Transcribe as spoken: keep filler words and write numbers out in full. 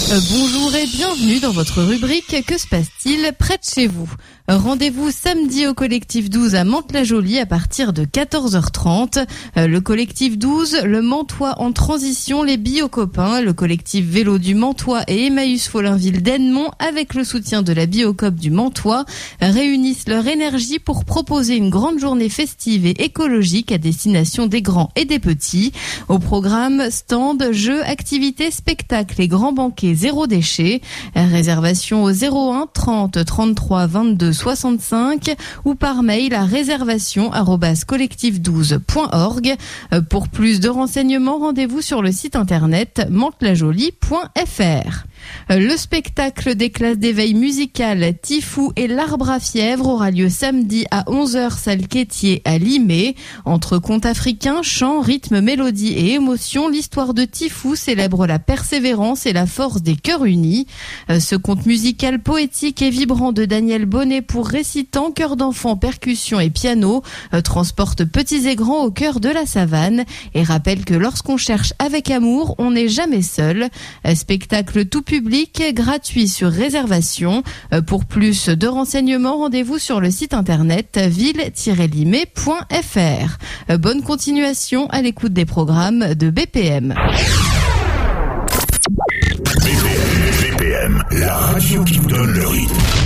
Euh, bonjour et bienvenue dans votre rubrique « Que se passe-t-il près de chez vous ?» Rendez-vous samedi au collectif douze à Mantes-la-Jolie à partir de quatorze heures trente. Euh, le collectif douze, le Mantois en transition, les Biocopains, le collectif vélo du Mantois et Emmaüs Follinville d'Ennemont avec le soutien de la Biocoop du Mantois réunissent leur énergie pour proposer une grande journée festive et écologique à destination des grands et des petits. Au programme, stand, jeux, activités, spectacles et grands banquets zéro déchet. Réservation au zéro un trente trente-trois vingt-deux soixante-cinq ou par mail à réservation arobase collectif douze point org. Pour plus de renseignements, rendez-vous sur le site internet mantes-la-jolie point f r. Le spectacle des classes d'éveil musical Tifou et l'Arbre à Fièvre aura lieu samedi à onze heures salle Quétier à Limay. Entre contes africains, chants, rythmes, mélodies et émotions, l'histoire de Tifou célèbre la persévérance et la force des cœurs unis. Ce conte musical poétique et vibrant de Daniel Bonnet pour récitants, chœur d'enfants, percussions et piano transporte petits et grands au cœur de la savane et rappelle que lorsqu'on cherche avec amour, on n'est jamais seul. Spectacle tout public, gratuit sur réservation. Pour plus de renseignements, rendez-vous sur le site internet ville tiret limay point f r. Bonne continuation à l'écoute des programmes de B P M. B P M, la radio qui vous donne le rythme.